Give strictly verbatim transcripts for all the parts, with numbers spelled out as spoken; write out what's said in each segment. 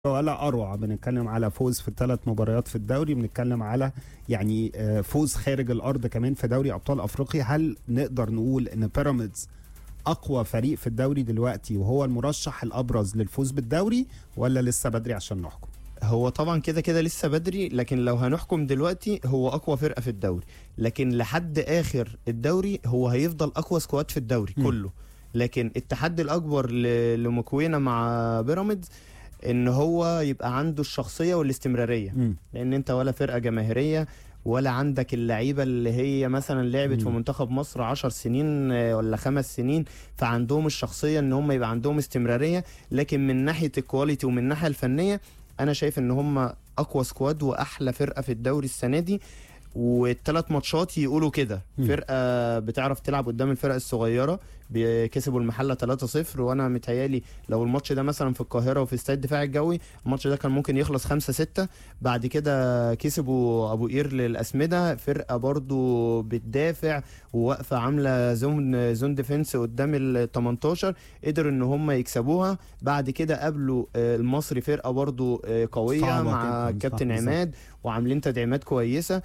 ولا اروع. بنتكلم على فوز في الثلاث مباريات في الدوري، بنتكلم على يعني فوز خارج الارض كمان في دوري ابطال افريقيا. هل نقدر نقول ان بيراميدز اقوى فريق في الدوري دلوقتي وهو المرشح الابرز للفوز بالدوري، ولا لسه بدري عشان نحكم؟ هو طبعا كده كده لسه بدري، لكن لو هنحكم دلوقتي هو اقوى فرقه في الدوري، لكن لحد اخر الدوري هو هيفضل اقوى سكواد في الدوري م. كله. لكن التحدي الاكبر لمكوينه مع بيراميدز ان هو يبقى عنده الشخصيه والاستمراريه م. لان انت ولا فرقه جماهيريه ولا عندك اللعيبه اللي هي مثلا لعبت م. في منتخب مصر عشر سنين ولا خمس سنين، فعندهم الشخصيه ان هم يبقى عندهم استمراريه. لكن من ناحيه الكواليتي ومن الناحيه الفنيه انا شايف ان هم اقوى سكواد واحلى فرقه في الدوري السنه دي. والثلاث ماتشات يقولوا كده، فرقه بتعرف تلعب قدام الفرق الصغيره، كسبوا المحله ثلاثة صفر، وانا متهيالي لو الماتش ده مثلا في القاهره وفي استاد الدفاع الجوي الماتش ده كان ممكن يخلص خمسة ستة. بعد كده كسبوا ابو قير للاسمده، فرقه برضو بتدافع وواقفه عامله زون زون ديفنس قدام ال تمنتاشر، قدروا ان هم يكسبوها. بعد كده قابلوا المصري فرقه برضو قويه مع الكابتن عماد وعاملين تدعيمات كويسه.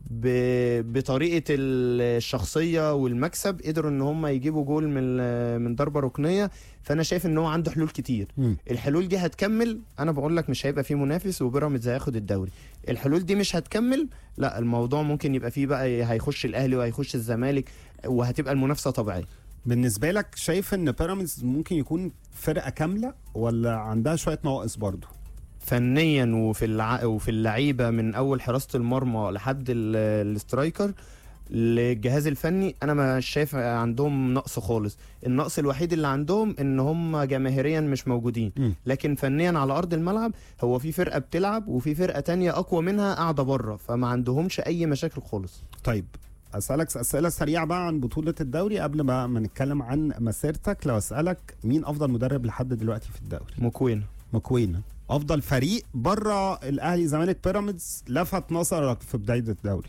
بطريقه الشخصيه والمكسب قدروا ان هم يجيبوا جول من من ضربه ركنيه. فانا شايف ان هو عنده حلول كتير. م. الحلول دي هتكمل، انا بقول لك مش هيبقى فيه منافس وبيراميدز هياخد الدوري. الحلول دي مش هتكمل، لا الموضوع ممكن يبقى فيه بقى هيخش الاهلي وهيخش الزمالك وهتبقى المنافسه طبيعيه. بالنسبه لك شايف ان بيراميدز ممكن يكون فرقه كامله ولا عندها شويه نواقص برضو؟ فنيا وفي الع... وفي اللعيبه من اول حراسه المرمى لحد الاسترايكر للجهاز الفني، انا مش شايف عندهم نقص خالص. النقص الوحيد اللي عندهم ان هم جماهيريا مش موجودين، م. لكن فنيا على ارض الملعب هو في فرقه بتلعب وفي فرقه تانية اقوى منها قاعده بره، فما عندهمش اي مشاكل خالص. طيب اسالك اسئله سريعه بقى عن بطوله الدوري قبل ما نتكلم عن مسيرتك. لو اسالك مين افضل مدرب لحد دلوقتي في الدوري؟ مكوينه. مكوينه افضل فريق بره الاهلي زمالك بيراميدز لفت نظرك في بدايه الدوري؟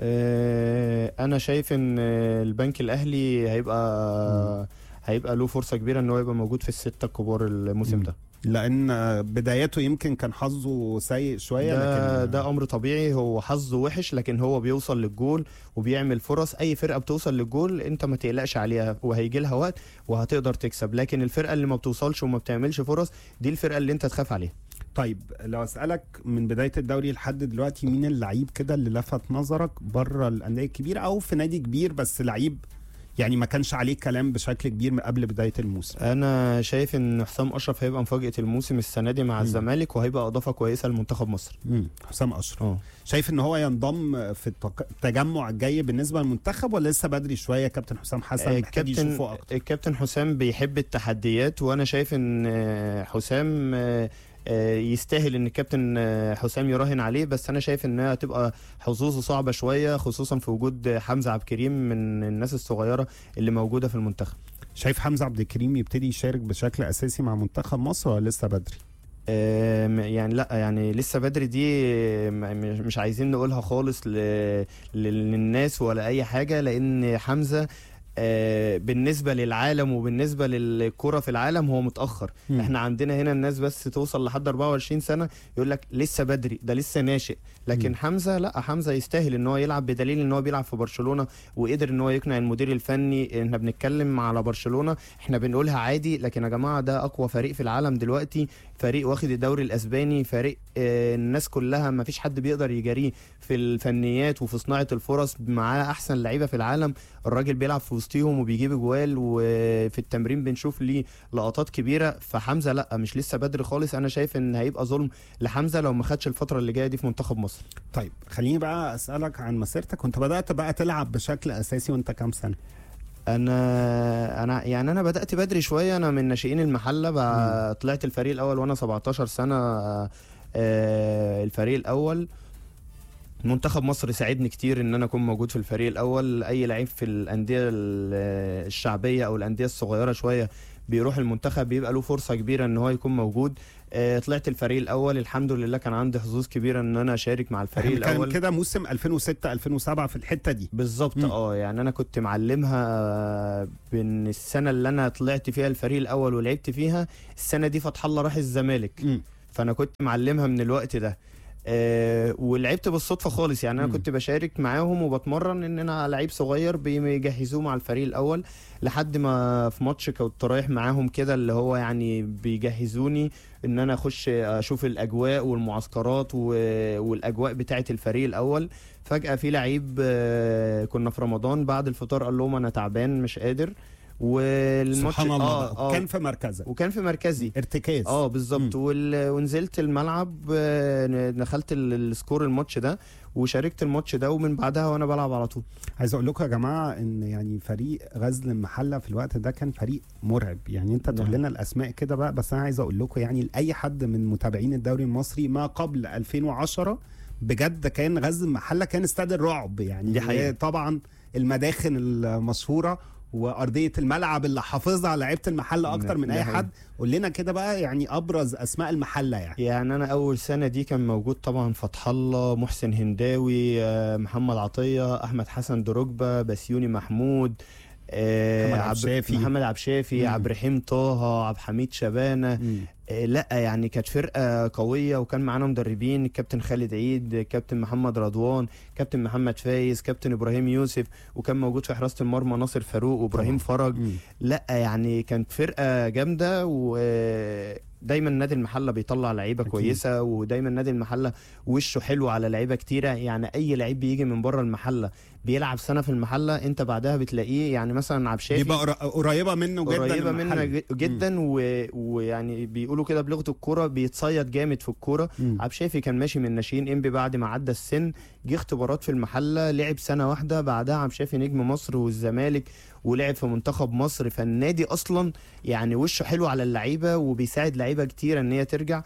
اه انا شايف ان البنك الاهلي هيبقى م. هيبقى له فرصه كبيره ان هو يبقى موجود في السته الكبار الموسم م. ده، لان بدايته يمكن كان حظه سيء شويه. ده لكن ده امر طبيعي، هو حظه وحش لكن هو بيوصل للجول وبيعمل فرص. اي فرقه بتوصل للجول انت ما تقلقش عليها وهيجي لها وقت وهتقدر تكسب، لكن الفرقه اللي ما بتوصلش وما بتعملش فرص دي الفرقه اللي انت تخاف عليها. طيب لو اسالك من بدايه الدوري لحد دلوقتي مين اللعيب كده اللي لفت نظرك بره الانديه الكبيره او في نادي كبير بس لعيب يعني ما كانش عليه كلام بشكل كبير من قبل بدايه الموسم؟ انا شايف ان حسام اشرف هيبقى مفاجاه الموسم السنه دي مع م. الزمالك، وهيبقى اضافه كويسه لمنتخب مصر. امم حسام اشرف أوه. شايف ان هو ينضم في التجمع الجاي بالنسبه للمنتخب ولا لسه بدري شويه؟ كابتن حسام حسن محتاج يشوفه اكتر. الكابتن حسام بيحب التحديات، وانا شايف ان حسام يستاهل ان الكابتن حسام يراهن عليه، بس انا شايف انها هتبقى حظوظه صعبه شويه خصوصا في وجود حمزه عبد الكريم من الناس الصغيره اللي موجوده في المنتخب. شايف حمزه عبد الكريم يبتدي يشارك بشكل اساسي مع منتخب مصر ولا لسه بدري؟ يعني لا يعني لسه بدري، دي مش عايزين نقولها خالص للناس ولا اي حاجه، لان حمزه آه بالنسبه للعالم وبالنسبه للكره في العالم هو متاخر. م. احنا عندنا هنا الناس بس توصل لحد أربعة وعشرين سنه يقول لك لسه بدري، ده لسه ناشئ. لكن م. حمزه لا، حمزه يستاهل ان هو يلعب، بدليل ان هو بيلعب في برشلونه وقدر ان هو يقنع المدير الفني. احنا بنتكلم على برشلونه احنا بنقولها عادي، لكن يا جماعه ده اقوى فريق في العالم دلوقتي، فريق واخد الدوري الاسباني، فريق آه الناس كلها ما فيش حد بيقدر يجاريه في الفنيات وفي صناعه الفرص، معاه احسن لعيبه في العالم. الراجل بيلعب في وسطيهم وبيجيب جوال، وفي التمرين بنشوف ليه لقطات كبيره. فحمزه لا مش لسه بدري خالص، انا شايف ان هيبقى ظلم لحمزه لو ما خدش الفتره اللي جايه دي في منتخب مصر. طيب خليني بقى اسالك عن مسيرتك. كنت بدات بقى تلعب بشكل اساسي وانت كام سنه؟ انا انا يعني انا بدات بدري شويه، انا من ناشئين المحله بقى، طلعت الفريق الاول وانا سبعتاشر سنه. الفريق الاول منتخب مصر ساعدني كتير ان انا اكون موجود في الفريق الاول. اي لعيب في الانديه الشعبيه او الانديه الصغيره شويه بيروح المنتخب بيبقى له فرصه كبيره ان هو يكون موجود. آه طلعت الفريق الاول الحمد لله، كان عندي حظوظ كبيره ان انا اشارك مع الفريق الاول. كان كده موسم ألفين وستة ألفين وسبعة في الحته دي بالظبط. اه يعني انا كنت معلمها بين السنه اللي انا طلعت فيها الفريق الاول ولعبت فيها، السنه دي فتح الله راح الزمالك. م. فانا كنت معلمها من الوقت ده. آه ولعبت بالصدفه خالص، يعني انا مم. كنت بشارك معاهم وبتمرن ان انا لعيب صغير بيجهزوه مع الفريق الاول، لحد ما في ماتش كنت رايح معاهم كده اللي هو يعني بيجهزوني ان انا اخش اشوف الاجواء والمعسكرات و- والاجواء بتاعه الفريق الاول. فجاه في لعيب آه كنا في رمضان بعد الفطار قال لهم انا تعبان مش قادر، والماتش سبحان الله اه بقى. اه كان في مركزك وكان في مركزي. ارتكاز. اه بالظبط. وال- ونزلت الملعب، آه، دخلت ال- السكور الماتش ده وشاركت الماتش ده، ومن بعدها وانا بلعب على طول. عايز اقول لكم يا جماعه ان يعني فريق غزل المحله في الوقت ده كان فريق مرعب، يعني انت تقول نعم. لنا الاسماء كده بقى، بس انا عايز اقول لكم يعني لاي حد من متابعين الدوري المصري ما قبل ألفين وعشرة بجد كان غزل المحله كان استاد الرعب يعني. دي حقيقة. طبعا المداخن المشهوره وارضيه الملعب اللي حافظها لعيبه المحله اكتر من دي اي حقيقة. حد. قول لنا كده بقى يعني ابرز اسماء المحله يعني. يعني انا اول سنه دي كان موجود طبعا فتح الله، محسن هنداوي، آه، محمد عطيه، احمد حسن دروجبا، بسيوني محمود، آه، محمد عب- عبشافي. محمد عبشافي، مم. عبد الرحيم طه، عبد الحميد شبانه. مم. آه، لا يعني كانت فرقه قويه، وكان معانا مدربين الكابتن خالد عيد، الكابتن محمد رضوان، كابتن محمد فايز، كابتن ابراهيم يوسف، وكان موجود في حراسه المرمى ناصر فاروق وابراهيم فرج. مم. لا يعني كانت فرقه جامده، ودايما نادي المحله بيطلع لعيبه أكيد. كويسه، ودايما نادي المحله وشه حلو على لعيبه كتيره. يعني اي لعيب بيجي من بره المحله بيلعب سنه في المحله انت بعدها بتلاقيه، يعني مثلا عبد الشافي بيبقى قر- قريبه منه جدا قريبه المحل. منها ج- جدا، و- ويعني بيقولوا كده بلغه الكوره بيتصيد جامد في الكوره. مم. عبد الشافي كان ماشي من ناشئين انبي بعد ما عدى السن، جه اختبارات في المحله، لعب سنه واحده، بعدها عبد الشافي نجم مصر والزمالك، ولعب في منتخب مصر. فالنادي اصلا يعني وشه حلو على اللعيبه، وبيساعد لعيبه كتير ان هي ترجع.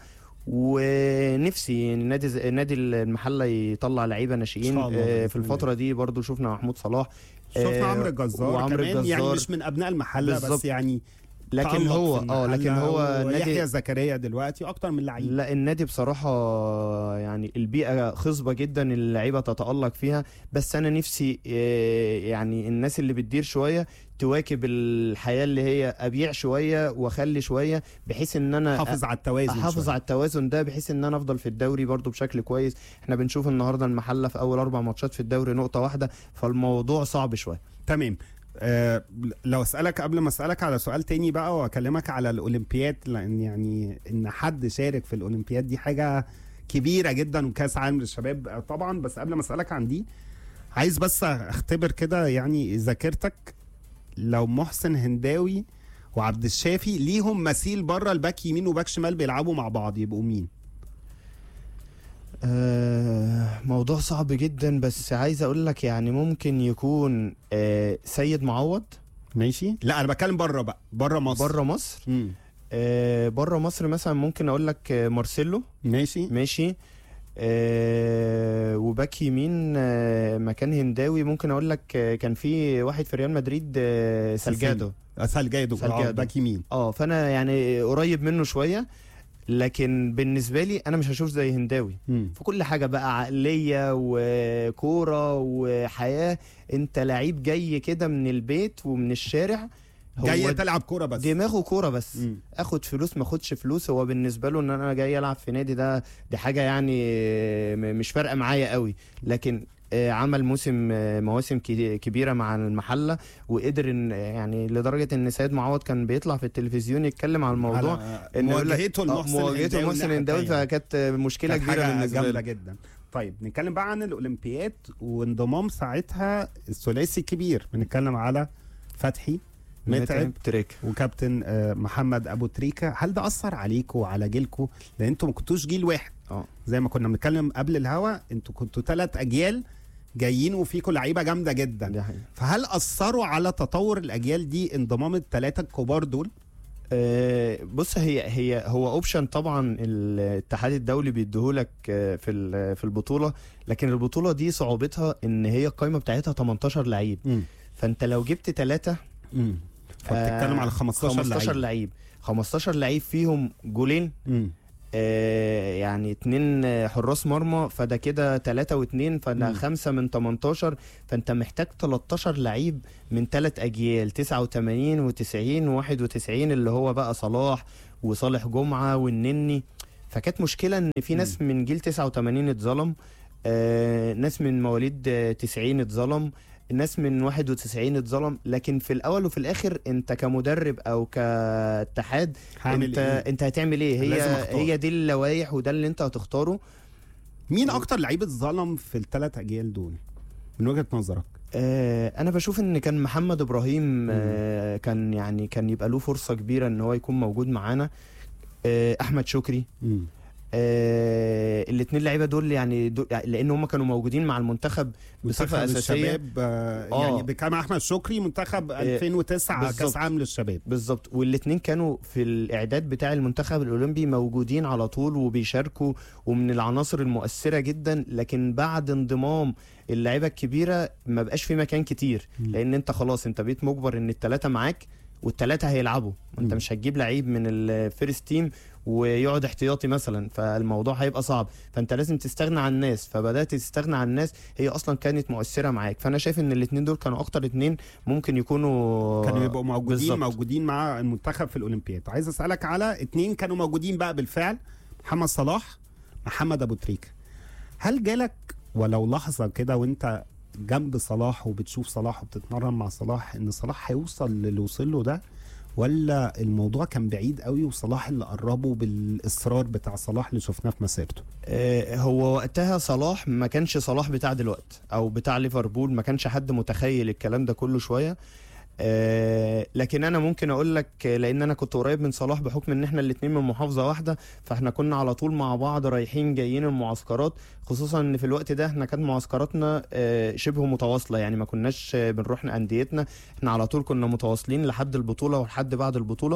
ونفسي نادي ز- نادي المحله يطلع لعيبه ناشئين. إن شاء الله آه، بإذن في الفتره دي برضو شفنا محمود صلاح، شفنا آه، عمرو الجزار وعمرو كمان، يعني الجزار. مش من ابناء المحله بس بالظبط. يعني لكن تألق هو في اه لكن المحلة، هو ويحيى نادي، زكريا دلوقتي اكتر من لعيب. لا النادي بصراحة يعني البيئة خصبة جدا اللعيبة تتألق فيها. بس أنا نفسي آه، يعني الناس اللي بتدير شوية تواكب الحياة اللي هي أبيع شوية وأخلي شوية، بحيث إن أنا حافظ على التوازن احافظ شوية. على التوازن ده، بحيث ان انا افضل في الدوري برضو بشكل كويس. احنا بنشوف النهارده المحله في اول اربع ماتشات في الدوري نقطه واحده، فالموضوع صعب شويه. تمام. آه لو اسالك قبل ما اسالك على سؤال تاني بقى واكلمك على الاولمبياد، لان يعني ان حد شارك في الاولمبياد دي حاجه كبيره جدا، وكاس عالم للشباب آه، طبعا. بس قبل ما اسالك عن دي عايز بس اختبر كده يعني ذاكرتك. لو محسن هنداوي وعبد الشافي ليهم مثيل بره الباك يمين وباك شمال بيلعبوا مع بعض، يبقوا مين؟ آه موضوع صعب جدا، بس عايز اقول لك يعني ممكن يكون آه سيد معوض. ماشي. لا انا بتكلم بره بقى، بره مصر. بره مصر. مم. آه بره مصر مثلا ممكن اقول لك آه مارسيلو. ماشي. ماشي. آه وباك يمين آه مكان هنداوي ممكن اقول لك آه كان في واحد في ريال مدريد آه سالجادو. سالجادو سالجادو. باك يمين. اه فانا يعني قريب منه شويه، لكن بالنسبه لي انا مش هشوف زي هنداوي مم. في كل حاجه بقى، عقليه وكوره وحياه. انت لعيب جاي كده من البيت ومن الشارع، هو جاي تلعب كوره بس. دماغه كوره بس. مم. اخد فلوس ما اخدش فلوس، هو بالنسبه له ان انا جاي العب في نادي ده دي حاجه يعني م- مش فارقه معايا قوي. لكن آه، عمل موسم آه، مواسم كي- كبيره مع المحله، وقدر ان يعني لدرجه ان سيد معوض كان بيطلع في التلفزيون يتكلم عن الموضوع، على ان يقول لك- مواجهته آه، لمحسن مواجهته هنداوي لمحسن الناحية هنداوي، التانية. فكانت آه، مشكله كانت كبيره حاجة بالنسبه جامده له. جدا. طيب نتكلم بقى عن الاولمبياد وانضمام ساعتها الثلاثي الكبير، بنتكلم على فتحي، متعب، تريك. وكابتن آه، محمد ابو تريكه. هل ده اثر عليكم وعلى جيلكم؟ لان انتوا ما كنتوش جيل واحد، اه زي ما كنا بنتكلم قبل الهوا، انتوا كنتوا ثلاث اجيال جايين وفيكم لعيبه جامده جدا. دي حقيقة. فهل اثروا على تطور الاجيال دي انضمام الثلاثه الكبار دول؟ آه، بص هي هي هو اوبشن طبعا الاتحاد الدولي بيديهولك آه، في ال- في البطوله، لكن البطوله دي صعوبتها ان هي القائمه بتاعتها تمنتاشر لعيب، مم. فانت لو جبت ثلاثه مم. فبتتكلم على خمستاشر خمستاشر لعيب. لعيب خمستاشر لعيب فيهم جولين، مم. آه يعني اتنين آه، حراس مرمى، فده كده تلاتة واتنين، فده مم. خمسة من تمنتاشر، فانت محتاج تلتاشر لعيب من تلات اجيال، تسعة وتمانين وتسعين وواحد وتسعين، اللي هو بقى صلاح وصالح جمعة والنني. فكانت مشكله ان في ناس من جيل تسعة وتمانين اتظلم، آه ناس من مواليد آه، تسعين اتظلم، ناس من واحد وتسعين اتظلم. لكن في الاول وفي الاخر انت كمدرب او كاتحاد هعمل انت إيه؟ انت هتعمل ايه؟ لازم هي أختار. هي دي اللوائح وده اللي انت هتختاره. مين اكتر لعيب اتظلم في الثلاث اجيال دول من وجهة نظرك؟ آه انا بشوف ان كان محمد ابراهيم آه كان يعني كان يبقى له فرصه كبيره ان هو يكون موجود معانا. آه احمد شكري، مم. آه الاثنين لعيبه دول يعني دول لان هم كانوا موجودين مع المنتخب بصفه منتخب اساسيه. الشباب آه آه. يعني بكام احمد شكري منتخب ألفين وتسعة بالظبط. كاس عالم للشباب. بالظبط، والاثنين كانوا في الاعداد بتاع المنتخب الاولمبي موجودين على طول وبيشاركوا ومن العناصر المؤثره جدا. لكن بعد انضمام اللعيبه الكبيره ما بقاش في مكان كتير، مم. لان انت خلاص انت بقيت مجبر ان الثلاثه معاك والثلاثه هيلعبوا. انت مم. مش هتجيب لعيب من الفيرست تيم ويقعد احتياطي مثلا، فالموضوع هيبقى صعب. فانت لازم تستغنى عن الناس، فبدات تستغنى عن الناس هي اصلا كانت مؤثره معاك. فانا شايف ان الاثنين دول كانوا اكتر اثنين ممكن يكونوا كانوا يبقوا موجودين بالزبط. موجودين مع المنتخب في الاولمبياد. عايز اسالك على اتنين كانوا موجودين بقى بالفعل، محمد صلاح، محمد ابو تريكه. هل جالك ولو لحظه كده وانت جنب صلاح وبتشوف صلاح وبتتمرن مع صلاح ان صلاح هيوصل للي وصل له ده، ولا الموضوع كان بعيد قوي وصلاح اللي قربه بالاصرار بتاع صلاح اللي شفناه في مسيرته؟ آه، هو وقتها صلاح ما كانش صلاح بتاع دلوقتي او بتاع ليفربول، ما كانش حد متخيل الكلام ده كله شويه. آه، لكن انا ممكن اقول لك لان انا كنت قريب من صلاح بحكم ان احنا الاثنين من محافظه واحده، فاحنا كنا على طول مع بعض رايحين جايين المعسكرات. خصوصا ان في الوقت ده احنا كانت معسكراتنا آه، شبه متواصله، يعني ما كناش آه، بنروح انديتنا، احنا على طول كنا متواصلين لحد البطوله ولحد بعد البطوله.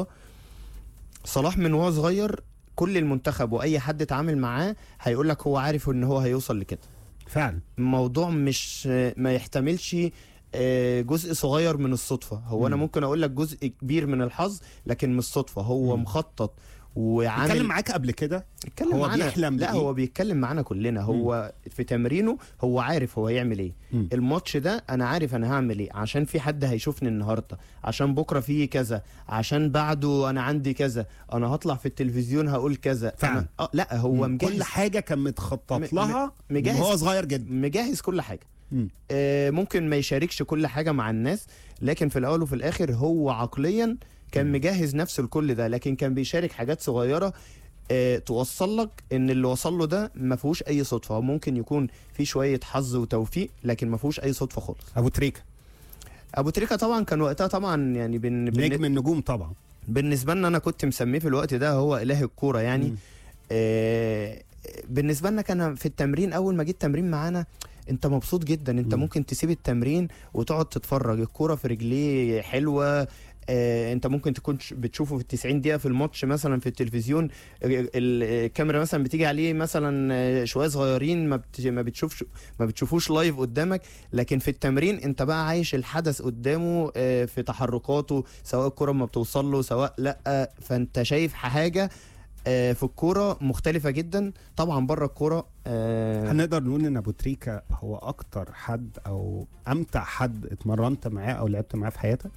صلاح من وهو صغير كل المنتخب واي حد اتعامل معاه هيقول لك هو عارف ان هو هيوصل لكده. فعلا الموضوع مش ما يحتملش آه، جزء صغير من الصدفه. هو مم. انا ممكن اقول لك جزء كبير من الحظ لكن مش صدفه. هو مم. مخطط وعامل. اتكلم معاك قبل كده؟ اتكلم هو معانا. بيحلم لا بإيه؟ هو بيتكلم معانا كلنا. هو في تمرينه هو عارف هو هيعمل ايه. مم. الماتش ده انا عارف انا هعمل ايه عشان في حد هيشوفني النهارده، عشان بكره فيه كذا، عشان بعده انا عندي كذا، انا هطلع في التلفزيون هقول كذا. فعلا. أنا... آه لا هو مم. مجهز كل حاجه كان متخطط م- لها مجهز. وهو صغير جدا. مجهز كل حاجه. مم. آه، ممكن ما يشاركش كل حاجه مع الناس، لكن في الاول وفي الاخر هو عقليا كان مجهز نفسه لكل ده. لكن كان بيشارك حاجات صغيره آه، توصل لك ان اللي وصل له ده ما فيهوش اي صدفه. هو ممكن يكون في شويه حظ وتوفيق لكن ما فيهوش اي صدفه خالص. ابو تريكه ابو تريكه طبعا كان وقتها طبعا يعني بن... نجم بن... النجوم طبعا. بالنسبه لنا انا كنت مسميه في الوقت ده هو اله الكوره يعني. مم. آه، بالنسبه لنا كان في التمرين اول ما جيت تمرين معانا انت مبسوط جدا. انت مم. ممكن تسيب التمرين وتقعد تتفرج، الكوره في رجليه حلوه. آه، انت ممكن تكون ش- بتشوفه في التسعين دقيقه في الماتش مثلا في التلفزيون، ال- ال- الكاميرا مثلا بتيجي عليه مثلا آه، شويه صغيرين، ما بت- ما بتشوفش ما بتشوفوش لايف قدامك. لكن في التمرين انت بقى عايش الحدث قدامه آه، في تحركاته، سواء الكوره ما بتوصل له سواء لا. فانت شايف حاجه آه، في الكوره مختلفه جدا. طبعا بره الكوره آه، هنقدر نقول ان ابو تريكه هو اكتر حد او امتع حد اتمرنت معاه او لعبت معاه في حياتك؟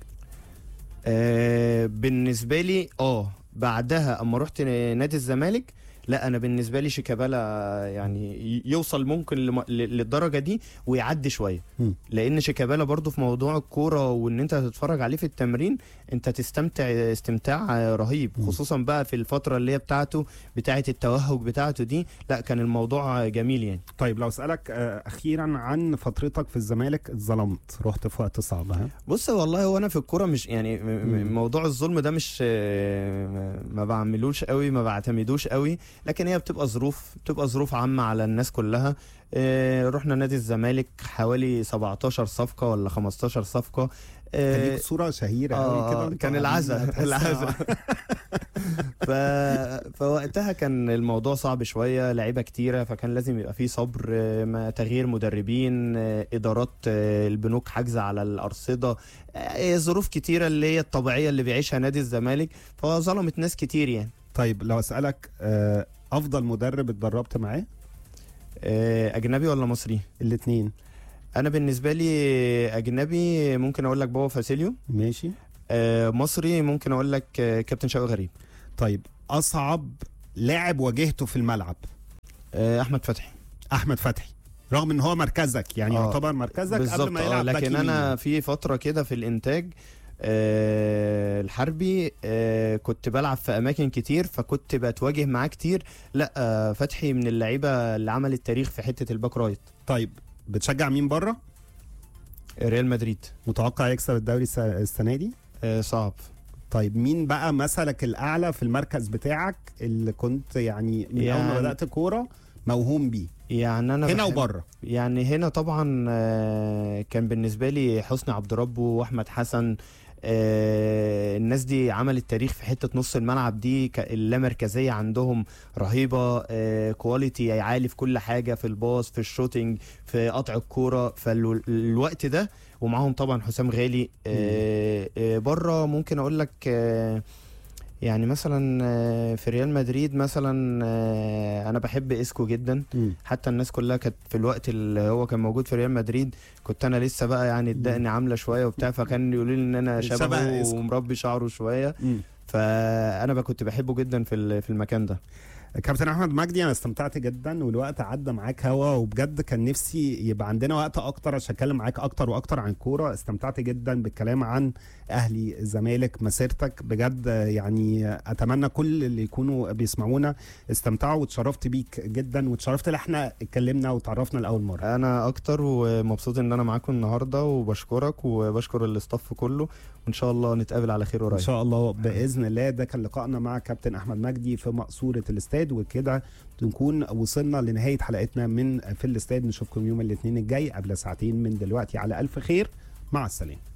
آه بالنسبه لي اه بعدها اما رحت نادي الزمالك، لا انا بالنسبه لي شيكابالا يعني ي- يوصل ممكن لم- ل- للدرجه دي ويعدي شويه. مم. لان شيكابالا برضو في موضوع الكوره وان انت تتفرج عليه في التمرين انت تستمتع استمتاع رهيب. مم. خصوصا بقى في الفتره اللي هي بتاعته بتاعه التوهج بتاعته دي، لا كان الموضوع جميل يعني. طيب لو اسالك آه، اخيرا عن فترتك في الزمالك، اتظلمت، رحت في وقت صعب ها؟ بص والله هو انا في الكوره مش يعني م- م- مم. موضوع الظلم ده مش آه، ما بعملوش قوي، ما بعتمدوش قوي. لكن هي بتبقى ظروف بتبقى ظروف عامه على الناس كلها. آه، رحنا نادي الزمالك حوالي سبعتاشر صفقه ولا خمستاشر صفقه. كان آه، ليك صوره شهيره آه، قوي كده وأنت كان قاعدين العزا هتحس- العزا ف... فوقتها كان الموضوع صعب شويه، لعيبه كتيره، فكان لازم يبقى فيه صبر، آه، ما تغيير مدربين، آه، ادارات آه، البنوك حاجزه على الارصده، آه، ظروف كتيره اللي هي الطبيعيه اللي بيعيشها نادي الزمالك، فظلمت ناس كتير يعني. طيب لو اسالك آه، افضل مدرب اتدربت معاه؟ آه، اجنبي ولا مصري؟ الاثنين. انا بالنسبه لي اجنبي ممكن اقول لك بابا فاسيليو. ماشي. آه، مصري ممكن اقول لك آه، كابتن شوقي غريب. طيب اصعب لاعب واجهته في الملعب. آه، احمد فتحي. احمد فتحي رغم ان هو مركزك يعني آه، يعتبر مركزك قبل ما يلعب باك لكن يمين. انا في فتره كده في الانتاج آه الحربي آه كنت بلعب في اماكن كتير، فكنت بتواجه معاه كتير. لا آه فتحي من اللعيبه اللي عمل التاريخ في حته الباك رايت. طيب بتشجع مين بره؟ ريال مدريد. متوقع يكسب الدوري الس- السنه دي؟ آه صعب. طيب مين بقى مثلك الاعلى في المركز بتاعك اللي كنت يعني من يعني اول ما بدات كوره موهوم بيه؟ يعني انا هنا بحب- وبره. يعني هنا طبعا آه، كان بالنسبه لي حسني عبد ربه واحمد حسن. آه، الناس دي عملت تاريخ في حته نص الملعب دي، ك- اللامركزيه عندهم رهيبه. آه، كواليتي عالي في كل حاجه، في الباص، في الشوتينج، في قطع الكوره. فالوقت ده ومعاهم طبعا حسام غالي. آه، آه، بره ممكن اقول لك آه، يعني مثلا آه، في ريال مدريد مثلا آه، انا بحب اسكو جدا. مم. حتى الناس كلها كانت في الوقت اللي هو كان موجود في ريال مدريد كنت انا لسه بقى يعني الدقن عامله شويه وبتاع، فكان يقولوا لي ان انا شبه شبهه إسكو. ومربي شعره شويه. مم. فانا بقى كنت بحبه جدا في ال- في المكان ده. كابتن احمد مجدي انا استمتعت جدا والوقت عدى معاك هوا، وبجد كان نفسي يبقى عندنا وقت اكتر عشان اتكلم معاك اكتر واكتر عن الكوره. استمتعت جدا بالكلام عن اهلي الزمالك، مسيرتك بجد. يعني اتمنى كل اللي يكونوا بيسمعونا استمتعوا، واتشرفت بيك جدا، واتشرفت ان احنا اتكلمنا وتعرفنا لاول مره. انا اكتر ومبسوط ان انا معاكم النهارده، وبشكرك وبشكر الاستاف كله، وان شاء الله نتقابل على خير ان قريب. شاء الله باذن الله. ده كان لقائنا مع كابتن احمد مجدي في مقصوره الاستاد، وكده نكون وصلنا لنهايه حلقتنا من في الاستاد. نشوفكم يوم الاثنين الجاي قبل ساعتين من دلوقتي على الف خير. مع السلامه.